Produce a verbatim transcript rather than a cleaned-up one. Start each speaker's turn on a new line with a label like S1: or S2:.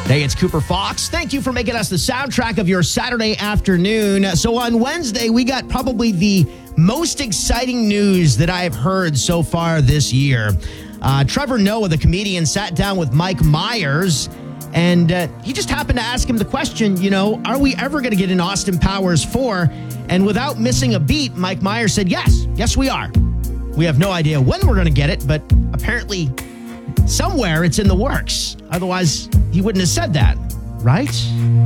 S1: Hey, it's Cooper Fox. Thank you for making us the soundtrack of your Saturday afternoon. So on Wednesday, we got probably the most exciting news that I have heard so far this year. Uh, Trevor Noah, the comedian, sat down with Mike Myers, and uh, he just happened to ask him the question, you know, are we ever going to get an Austin Powers four? And without missing a beat, Mike Myers said, yes, yes, we are. We have no idea when we're going to get it, but apparently somewhere it's in the works. Otherwise, he wouldn't have said that, right?